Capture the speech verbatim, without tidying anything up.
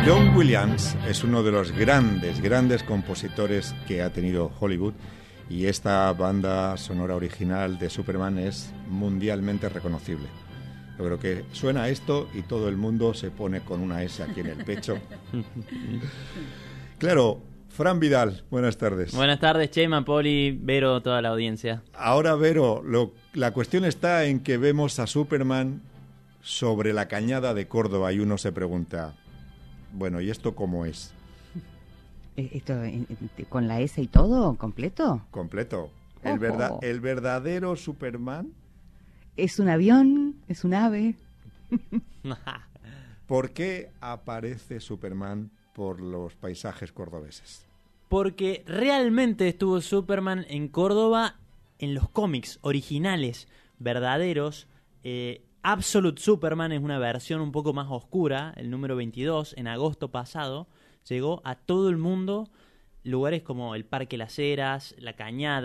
John Williams es uno de los grandes, grandes compositores que ha tenido Hollywood, y esta banda sonora original de Superman es mundialmente reconocible. Yo creo que suena esto y todo el mundo se pone con una S aquí en el pecho. Claro, Fran Vidal, buenas tardes. Buenas tardes, Chema, Poli, Vero, toda la audiencia. Ahora, Vero, lo, la cuestión está en que vemos a Superman sobre la cañada de Córdoba y uno se pregunta, bueno, ¿y esto cómo es? ¿Esto con la S y todo, completo? Completo. El, verda, el verdadero Superman. ¿Es un avión? ¿Es un ave? ¿Por qué aparece Superman por los paisajes cordobeses? Porque realmente estuvo Superman en Córdoba en los cómics originales, verdaderos. Eh, Absolute Superman es una versión un poco más oscura, el número veintidós, en agosto pasado, llegó a todo el mundo, lugares como el Parque Las Heras, La Cañada,